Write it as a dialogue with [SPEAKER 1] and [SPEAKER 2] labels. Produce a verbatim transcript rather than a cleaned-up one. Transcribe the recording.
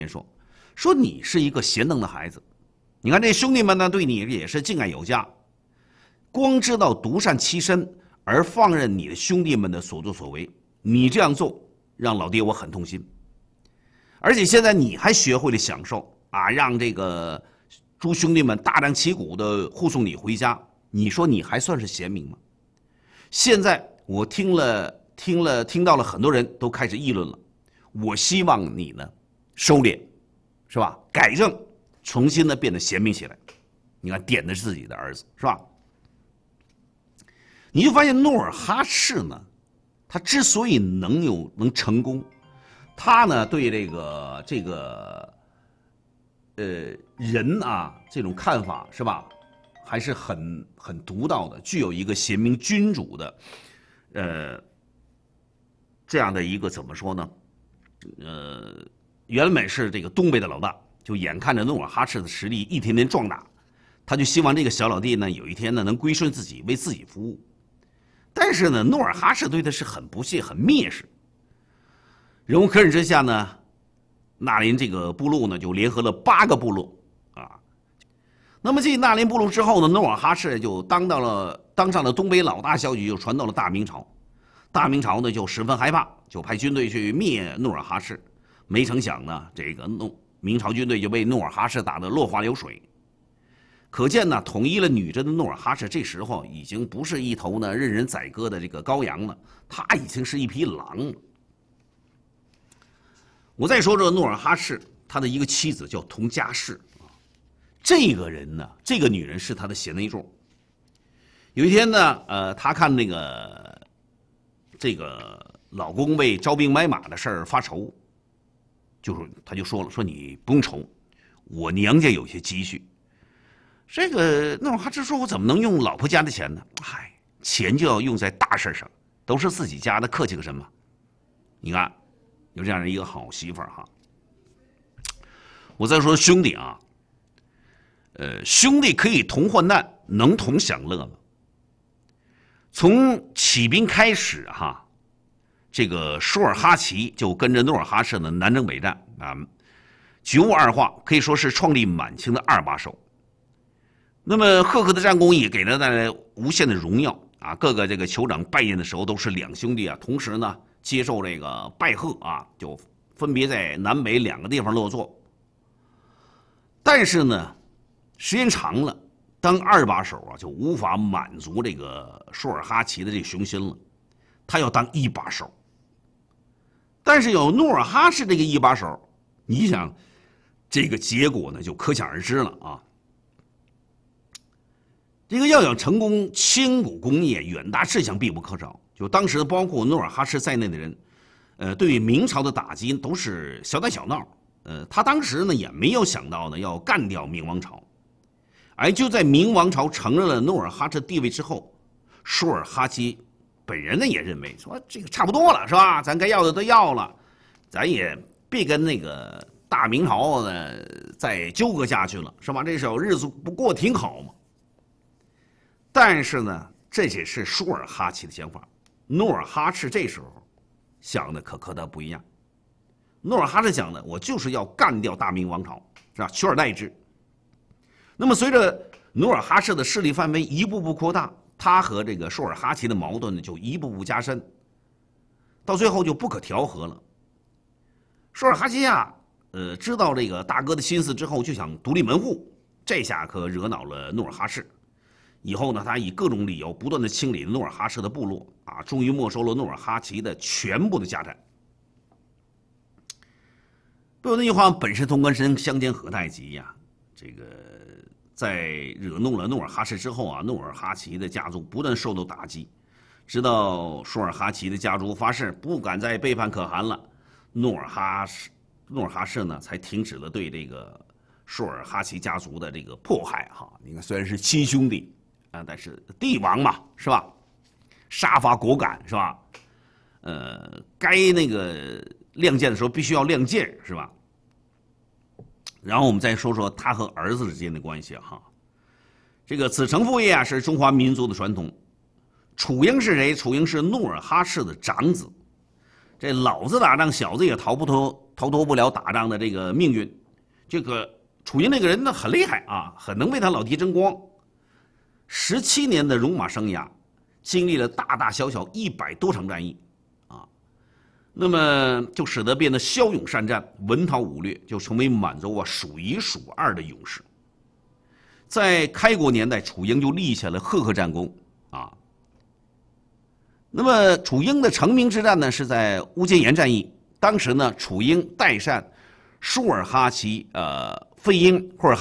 [SPEAKER 1] 说说你是一个贤能的孩子，你看这兄弟们呢对你也是敬爱有加，光知道独善其身而放任你的兄弟们的所作所为，你这样做让老爹我很痛心。而且现在你还学会了享受啊，让这个诸兄弟们大张旗鼓的护送你回家，你说你还算是贤明吗？现在我听了听了听到了很多人都开始议论了，我希望你呢收敛，是吧？改正，重新的变得贤明起来。你看点的是自己的儿子，是吧？你就发现努尔哈赤呢，他之所以能有能成功，他呢对这个这个呃人啊这种看法是吧，还是很很独到的，具有一个贤明君主的呃这样的一个怎么说呢？呃，原本是这个东北的老大，就眼看着努尔哈赤的实力一天天壮大，他就希望这个小老弟呢有一天呢能归顺自己，为自己服务。但是呢，努尔哈赤对他是很不屑、很蔑视。忍无可忍之下呢，纳林这个部落呢就联合了八个部落啊。那么进纳林部落之后呢，努尔哈赤就当到了当上了东北老大，消息就传到了大明朝。大明朝呢就十分害怕，就派军队去灭努尔哈赤。没成想呢，这个努明朝军队就被努尔哈赤打得落花流水。可见呢，统一了女真的努尔哈赤这时候已经不是一头呢任人宰割的这个羔羊了，他已经是一匹狼了。我再说说努尔哈赤他的一个妻子叫佟佳氏啊，这个人呢，这个女人是他的贤内助。有一天呢，呃，他看那个这个老公为招兵买马的事儿发愁，就是他就说了，说你不用愁，我娘家有些积蓄。这个努尔哈赤说：“我怎么能用老婆家的钱呢？嗨，钱就要用在大事上，都是自己家的，客气个什么？你看，有这样的一个好媳妇儿哈。我再说兄弟啊，呃，兄弟可以同患难，能同享乐吗？从起兵开始哈，这个舒尔哈齐就跟着努尔哈赤呢南征北战啊，举物二话可以说是创立满清的二把手。”那么赫赫的战功也给他带来无限的荣耀啊！各个这个酋长拜谒的时候都是两兄弟啊，同时呢接受这个拜贺啊，就分别在南北两个地方落座。但是呢，时间长了，当二把手啊就无法满足这个舒尔哈齐的这个雄心了，他要当一把手。但是有努尔哈赤这个一把手，你想，这个结果呢就可想而知了啊！这个要想成功，千古功业远大志向必不可少。就当时包括努尔哈赤在内的人，呃，对于明朝的打击都是小打小闹。呃，他当时呢也没有想到呢要干掉明王朝。而就在明王朝承认了努尔哈赤地位之后，舒尔哈齐本人呢也认为说这个差不多了，是吧？咱该要的都要了，咱也别跟那个大明朝呢再纠葛下去了，是吧？这小日子不过挺好嘛。但是呢，这也是舒尔哈齐的想法。努尔哈赤这时候想的可和他不一样。努尔哈赤想的，我就是要干掉大明王朝，是吧？取而代之。那么随着努尔哈赤的势力范围一步步扩大，他和这个舒尔哈齐的矛盾呢就一步步加深，到最后就不可调和了。舒尔哈齐啊，呃，知道这个大哥的心思之后，就想独立门户，这下可惹恼了努尔哈赤。以后呢，他以各种理由不断的清理努尔哈赤的部落啊，终于没收了努尔哈齐的全部的家产。不有那句话，本是同根生，相煎何太急呀。这个在惹怒了努尔哈赤之后啊，努尔哈齐的家族不断受到打击，直到舒尔哈齐的家族发誓不敢再背叛可汗了，努尔哈赤努尔哈赤呢才停止了对这个舒尔哈齐家族的这个迫害哈。你看，虽然是亲兄弟啊，但是帝王嘛，是吧？杀伐果敢，是吧？呃，该那个亮剑的时候必须要亮剑，是吧？然后我们再说说他和儿子之间的关系哈。这个子承父业啊，是中华民族的传统。楚英是谁？楚英是努尔哈赤的长子。这老子打仗，小子也逃不脱逃脱不了打仗的这个命运。这个楚英这个人呢很厉害啊，很能为他老爹争光。十七年的戎马生涯，经历了大大小小一百多场战役，啊，那么就使得变得骁勇善战、文韬武略，就成为满洲啊数一数二的勇士。在开国年代，楚英就立下了赫赫战功啊。那么楚英的成名之战呢，是在乌坚岩战役。当时呢，楚英、代善、舒尔哈齐、呃费英或者